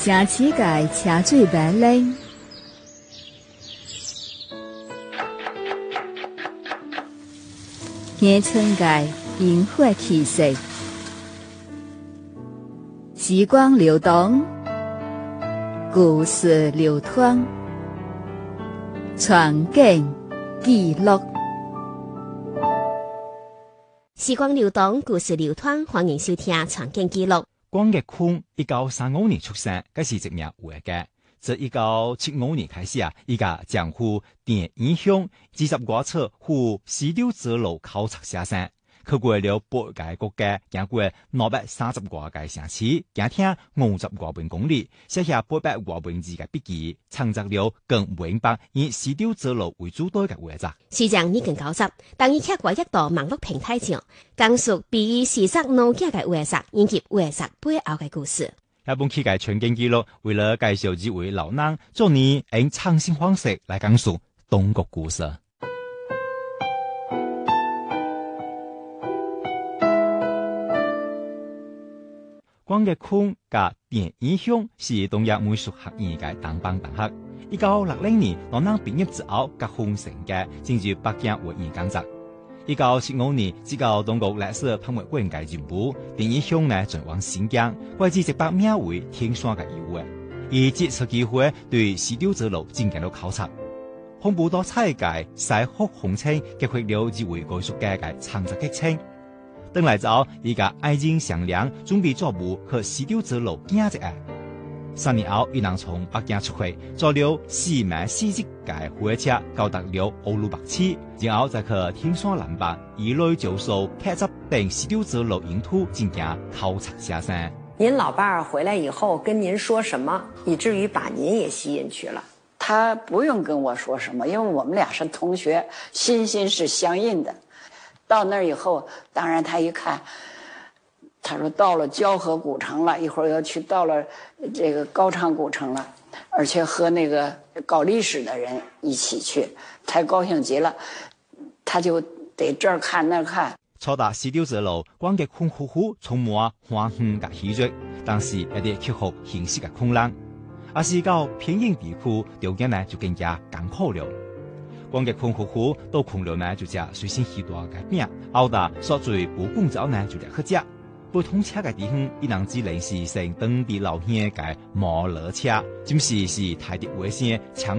城市界车水马龙，乡村界烟火气息，时光流动，故事流淌，传景记录。 时光流动，故事流淌，欢迎收听《传景記錄》。 光日坤1935年出生，佢是一名畫家。自1975年開始伊家將赴電影鄉20多次赴西柳之路考察寫生，去過了8個國家，經過230多個城市，行聽50多萬公里，寫下800多萬字嘅筆記，創作了更明白以西柳之路為主導嘅畫作。 時長已經90，但伊卻活躍到網絡平台上，講述比事實腦鏡嘅畫作，以及畫作背後嘅故事。 一本期嘅傳景記錄，為了介紹這位老人，做你用創新方式來講述東國故事。光日坤嘅電影鄉是東亞美術學院嘅當班同學。1960年，老人畢業之後，結婚成家，進入北京畫院工作。1975年，接到中國歷史博物館嘅任務，電影鄉呢轉往新疆，為之一百名為天山嘅遊玩，以借此機會對西柳之路進行了考察。豐富多彩嘅西北風情，激發了這位藝術家嘅創作激情。等來之後，伊個愛情商量，準備做部去西柳之路行一下。3年後，伊人從北京出發，坐了4晚4日嘅火車，到達了烏魯木齊，然後再去天山南北一類就數開閘等西柳之路沿途進行考察寫生。 您老伴兒回來以後跟您說什麼，以至於把您也吸引去了？ 他不用跟我說什麼，因為我們倆是同學，心是相印的。到那兒以後，當然他一看，他說到了交河古城了，一會兒要去到了這個高昌古城了，而且和那個搞歷史的人一起去，太高興極了，他就得這兒看那兒看。 初達西柳之路，光日坤夫婦充滿歡喜嘅喜悅，但是有啲克服現實嘅困難。而是到偏遠地區，條件呢就更加艱苦了。光日坤夫婦到窮了呢，就食隨身攜帶嘅餅，熬大所最不工之後呢，就嚟去食。不通車嘅地方，伊能只能是乘當地老鄉嘅摩托車，就是太的危險。